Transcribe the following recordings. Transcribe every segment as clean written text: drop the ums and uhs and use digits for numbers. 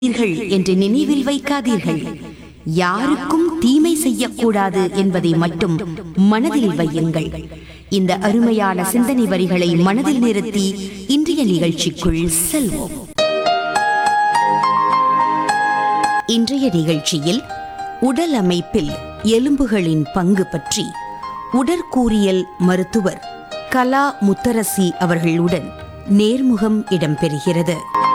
என்று நினைவில் வைக்காதீர்கள். யாருக்கும் தீமை செய்யக்கூடாது என்பதை மட்டும் மனதில் வையுங்கள். இந்த அருமையான சிந்தனை வரிகளை மனதில் நிறுத்தி இன்றைய நிகழ்ச்சிக்குள் செல்வோம். இன்றைய நிகழ்ச்சியில் உடல் அமைப்பில் எலும்புகளின் பங்கு பற்றி உடற்கூறியல் மருத்துவர் கலா முத்தரசி அவர்களுடன் நேர்முகம் இடம்பெறுகிறது.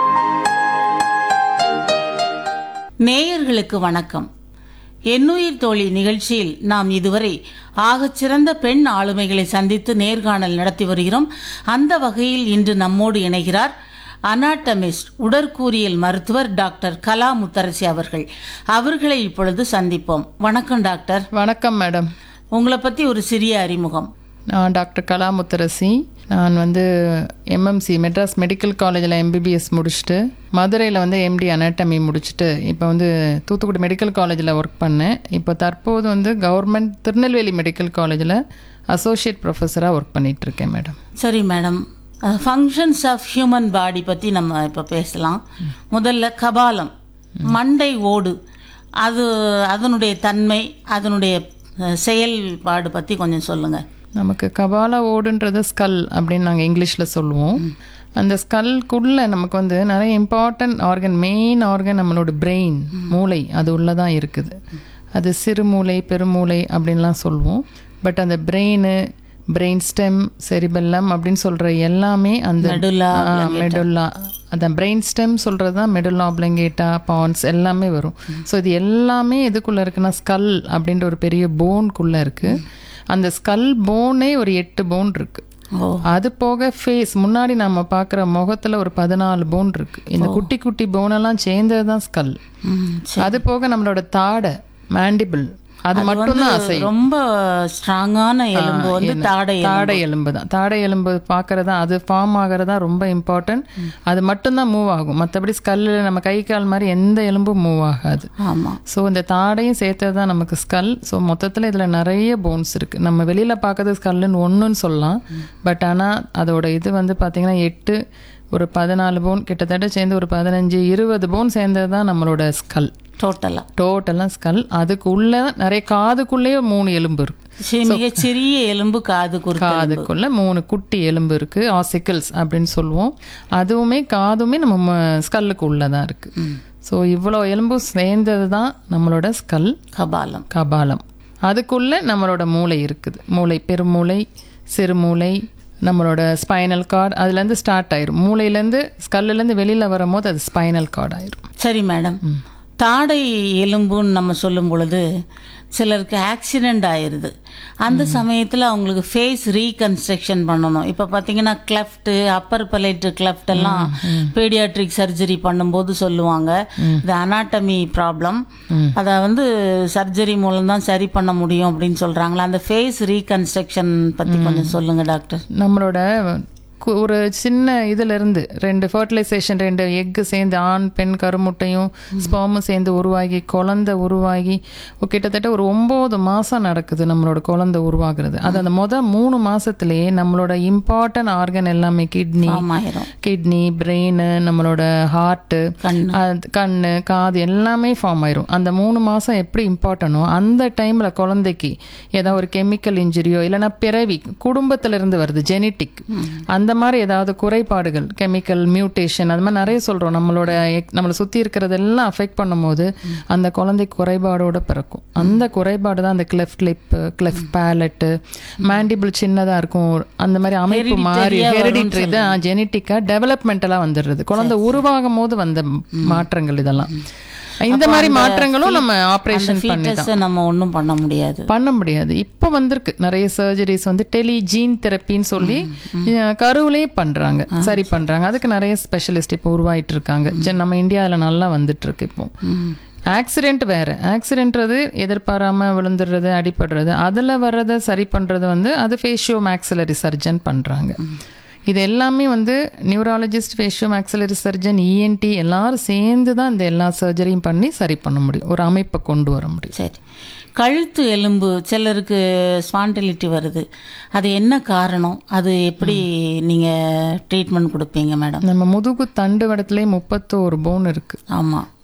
நேயர்களுக்கு வணக்கம். எண்ணுயிர் தோழி நிகழ்ச்சியில் நாம் இதுவரை ஆகச்சிறந்த பெண் ஆளுமைகளை சந்தித்து நேர்காணல் நடத்தி வருகிறோம். அந்த வகையில் இன்று நம்மோடு இணைகிறார் அனாட்டமிஸ்ட் உடற்கூறியல் மருத்துவர் டாக்டர் கலா முத்தரசி அவர்களை இப்பொழுது சந்திப்போம். வணக்கம் டாக்டர். வணக்கம் மேடம். உங்களை பற்றி ஒரு சிறிய அறிமுகம். நான் டாக்டர் கலா முத்தரசி. நான் எம்எம்சி மெட்ராஸ் மெடிக்கல் காலேஜில் எம்பிபிஎஸ் முடிச்சுட்டு மதுரையில் எம்டி அனாட்டமி முடிச்சுட்டு இப்போ தூத்துக்குடி மெடிக்கல் காலேஜில் ஒர்க் பண்ணேன். இப்போ தற்போது கவர்மெண்ட் திருநெல்வேலி மெடிக்கல் காலேஜில் அசோசியேட் ப்ரொஃபஸராக ஒர்க் பண்ணிகிட்ருக்கேன் மேடம். சரி madam, functions of human body பற்றி நம்ம இப்போ பேசலாம். முதல்ல கபாலம், மண்டை ஓடு, அதனுடைய தன்மை, அதனுடைய செயல்பாடு பற்றி கொஞ்சம் சொல்லுங்கள். நமக்கு கபால ஓடுன்றது ஸ்கல் அப்படின்னு நாங்கள் இங்கிலீஷில் சொல்லுவோம். அந்த ஸ்கல்குள்ளே நமக்கு நிறைய இம்பார்ட்டன்ட் ஆர்கன், மெயின் ஆர்கன் நம்மளோட பிரெயின், மூளை அது உள்ளதான் இருக்குது. அது சிறுமூளை பெருமூளை அப்படின்லாம் சொல்லுவோம். பட் அந்த பிரெயின் ஸ்டெம், செரிபெல்லம் அப்படின்னு சொல்கிற எல்லாமே அந்த மெடுல்லா, அந்த பிரெயின் ஸ்டெம் சொல்கிறது தான் மெடுல்லா ஆப்லங்கேட்டா, பான்ஸ் எல்லாமே வரும். ஸோ இது எல்லாமே எதுக்குள்ளே இருக்குன்னா ஸ்கல் அப்படின்ற ஒரு பெரிய போனுக்குள்ளே இருக்குது. அந்த ஸ்கல் போனே ஒரு 8 போன் இருக்கு. அது போக ஃபேஸ், முன்னாடி நம்ம பார்க்குற முகத்தில் ஒரு 14 போன் இருக்கு. இந்த குட்டி குட்டி போனெல்லாம் சேர்ந்தது தான் ஸ்கல். அது போக நம்மளோட தாடை, மேண்டிபிள், அது மட்டும்தான் அசையும். ரொம்ப ஸ்ட்ராங்கான எலும்பு தாடை எலும்பு தான். தாடை எலும்பு பார்க்கறதா, அது ஃபார்ம் ஆகிறதா ரொம்ப இம்பார்ட்டன்ட். அது மட்டும்தான் மூவ் ஆகும். மற்றபடி ஸ்கல்லில் நம்ம கை கால் மாதிரி எந்த எலும்பும் மூவ் ஆகாது. ஆமாம். ஸோ இந்த தாடையும் சேர்த்தது தான் நமக்கு ஸ்கல். ஸோ மொத்தத்தில் இதில் நிறைய போன்ஸ் இருக்குது. நம்ம வெளியில் பார்க்கறது ஸ்கல்லுன்னு ஒன்றுன்னு சொல்லலாம். பட் ஆனால் அதோட இது பார்த்தீங்கன்னா 8, ஒரு 14 போன் கிட்டத்தட்ட சேர்ந்து ஒரு 15-20 போன் சேர்ந்தது தான் நம்மளோட ஸ்கல். டோட்டலாக ஸ்கல். அதுக்குள்ள நிறைய காதுக்குள்ளேயே 3 எலும்பு இருக்கு. மிக சிறிய எலும்பு காதுக்குள்ள 3 குட்டி எலும்பு இருக்கு, ஆசிக்கிள்ஸ் அப்படின்னு சொல்லுவோம். அதுவுமே காதுமே நம்ம ஸ்கல்லுக்கு உள்ளதான் இருக்கு. ஸோ இவ்வளோ எலும்பு சேர்ந்தது தான் நம்மளோட ஸ்கல், கபாலம். அதுக்குள்ள நம்மளோட மூளை இருக்குது. மூளை, பெருமூளை, சிறுமூளை, நம்மளோட ஸ்பைனல் கார்டு, அதுலேருந்து ஸ்டார்ட் ஆயிரும். மூளையிலேருந்து ஸ்கல்லுலேருந்து வெளியில் வரும்போது அது ஸ்பைனல் கார்டு ஆயிரும். சரி மேடம், தாடை எலும்புன்னு நம்ம சொல்லும் பொழுது சிலருக்கு ஆக்சிடெண்ட் ஆயிடுது. அந்த சமயத்தில் அவங்களுக்கு ஃபேஸ் ரீகன்ஸ்ட்ரக்ஷன் பண்ணணும். இப்போ பார்த்தீங்கன்னா கிளஃப்ட்டு, அப்பர் பலேட் கிளஃப்ட் எல்லாம் பீடியாட்ரிக் சர்ஜரி பண்ணும்போது சொல்லுவாங்க இது அனாட்டமி ப்ராப்ளம், அதை சர்ஜரி மூலம்தான் சரி பண்ண முடியும் அப்படின்னு சொல்கிறாங்களா. அந்த ஃபேஸ் ரீகன்ஸ்ட்ரக்ஷன் பற்றி கொஞ்சம் சொல்லுங்கள் டாக்டர். நம்மளோட ஒரு சின்ன இதிலிருந்து 2 ஃபர்டிலைசேஷன், 2 எக்கு சேர்ந்து, ஆண் பெண் கருமுட்டையும் ஸ்பெர்மும் சேர்ந்து உருவாகி குழந்தை உருவாகி கிட்டத்தட்ட ஒரு 9 மாதம் நடக்குது நம்மளோட குழந்தை உருவாகிறது. அது அந்த 3 மாதத்துலேயே நம்மளோட இம்பார்ட்டன்ட் ஆர்கன் எல்லாமே கிட்னி, பிரெயின், நம்மளோட ஹார்ட்டு, கண்ணு, காது எல்லாமே ஃபார்ம் ஆயிரும். அந்த 3 மாதம் எப்படி இம்பார்ட்டனோ அந்த டைமில் குழந்தைக்கு ஏதாவது ஒரு கெமிக்கல் இன்ஜுரியோ இல்லைன்னா பிறவி குடும்பத்திலிருந்து வருது, ஜெனட்டிக், அந்த மாதிரி ஏதாவது குறைபாடுகள், கெமிக்கல் மியூட்டேஷன், அது மாதிரி நிறைய சொல்கிறோம். நம்மளை சுற்றி இருக்கிறதெல்லாம் அஃபெக்ட் பண்ணும்போது அந்த குழந்தை குறைபாடோடு பிறக்கும். அந்த குறைபாடு தான் அந்த cleft lip, cleft palette, mandible சின்னதாக இருக்கும். அந்த மாதிரி அமைப்பு மாறி ஹெரிடிட்ரி தான் ஜெனட்டிக்காக டெவலப்மெண்டலாக வந்துடுறது. குழந்தை உருவாகும் போது வந்த மாற்றங்கள் இதெல்லாம். இந்த மாதிரி மாற்றங்களும் நம்ம ஆப்ரேஷன் பண்ணி நம்ம ஒன்றும் பண்ண முடியாது. இப்போ வந்திருக்கு நிறைய சர்ஜரிஸ், டெலிஜீன் தெரப்பின்னு சொல்லி கருவிலேயே பண்றாங்க, சரி பண்றாங்க. அதுக்கு நிறைய ஸ்பெஷலிஸ்ட் இப்போ உருவாயிட்டு இருக்காங்க. நம்ம இந்தியாவில் நல்லா வந்துட்டு இருக்கு. இப்போ ஆக்சிடென்ட் வேற, ஆக்சிடென்ட்றது எதிர்பாராம விழுந்துடுறது, அடிபடுறது, அதில் வர்றதை சரி பண்றது அது ஃபேஷியோ மேக்ஸிலரி சர்ஜன் பண்றாங்க. இது எல்லாமே நியூராலஜிஸ்ட், ஃபேஷியோ மேக்ஸிலரி சர்ஜன், இஎன்டி எல்லாரும் சேர்ந்து தான் இந்த எல்லா சர்ஜரியும் பண்ணி சரி பண்ண முடியும், ஒரு அமைப்பை கொண்டு வர முடியும். சரி, கழுத்து எலும்பு சிலருக்கு ஸ்பாண்டிலிட்டி வருது, அது என்ன காரணம், அது எப்படி நீங்கள் ட்ரீட்மெண்ட் கொடுப்பீங்க மேடம்? நம்ம முதுகு தண்டு வடத்துலேயே 31 போன் இருக்குது. ஆமாம்.